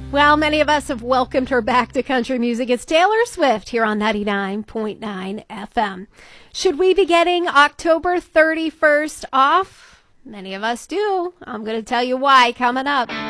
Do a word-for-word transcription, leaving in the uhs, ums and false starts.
Well, many of us have welcomed her back to country music. It's Taylor Swift here on ninety-nine point nine F M. Should we be getting October thirty-first off? Many of us do. I'm going to tell you why coming up.